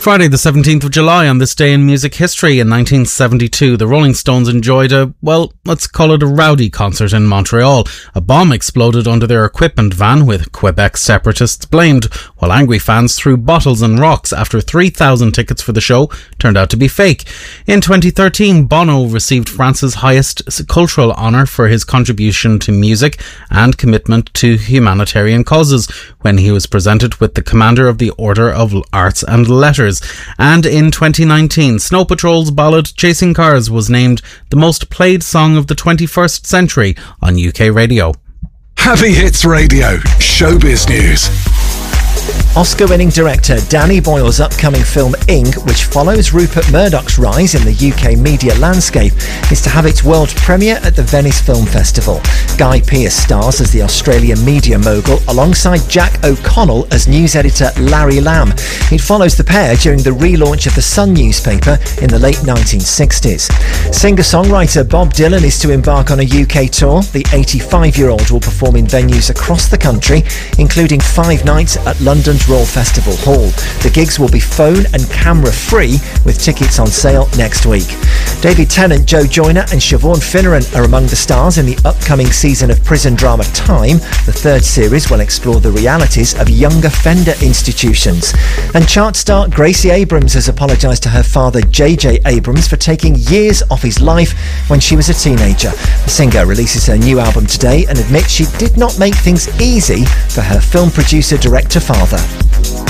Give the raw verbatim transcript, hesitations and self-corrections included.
Friday the seventeenth of July, on this day in music history in nineteen seventy-two, the Rolling Stones enjoyed a, well, let's call it a rowdy concert in Montreal. A bomb exploded under their equipment van, with Quebec separatists blamed, while angry fans threw bottles and rocks after three thousand tickets for the show turned out to be fake. In twenty thirteen, Bono received France's highest cultural honour for his contribution to music and commitment to humanitarian causes when he was presented with the Commander of the Order of Arts and Letters. And in twenty nineteen, Snow Patrol's ballad Chasing Cars was named the most played song of the twenty-first century on U K radio. Heavy Hits Radio, showbiz news. Oscar-winning director Danny Boyle's upcoming film Ing, which follows Rupert Murdoch's rise in the U K media landscape, is to have its world premiere at the Venice Film Festival. Guy Pearce stars as the Australian media mogul alongside Jack O'Connell as news editor Larry Lamb. It follows the pair during the relaunch of the Sun newspaper in the late nineteen sixties. Singer-songwriter Bob Dylan is to embark on a U K tour. The eighty-five-year-old will perform in venues across the country, including five nights at London's Royal Festival Hall. The gigs will be phone and camera free, with tickets on sale next week. David Tennant, Joe Joyner and Siobhan Finneran are among the stars in the upcoming season of prison drama Time. The third series will explore the realities of young offender institutions. And chart star Gracie Abrams has apologised to her father J J Abrams for taking years off his life when she was a teenager. The singer releases her new album today and admits she did not make things easy for her film producer director father.